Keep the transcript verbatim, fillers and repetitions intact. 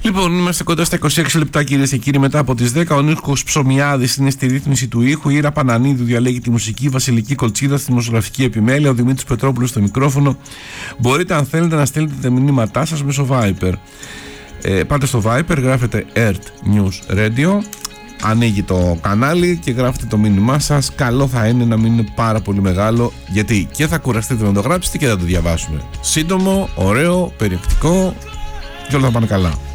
Λοιπόν, είμαστε κοντά στα είκοσι έξι λεπτά, κυρίες και κύριοι, μετά από τις δέκα. Ο Νίκος Ψωμιάδης είναι στη ρύθμιση του ήχου. Η Ήρα Πανανίδου διαλέγει τη μουσική. Βασιλική Κολτσίδα στη δημοσιογραφική επιμέλεια. Ο Δημήτρης Πετρόπουλος στο μικρόφωνο. Μπορείτε, αν θέλετε, να στέλνετε τα μηνύματά σας μέσω Viber. Ε, πάτε στο Viber, γράφετε Earth News Radio. Ανοίγει το κανάλι και γράφετε το μήνυμά σας. Καλό θα είναι να μην είναι πάρα πολύ μεγάλο, γιατί και θα κουραστείτε να το γράψετε και θα το διαβάσουμε. Σύντομο, ωραίο, περιεκτικό και όλα θα πάνε καλά.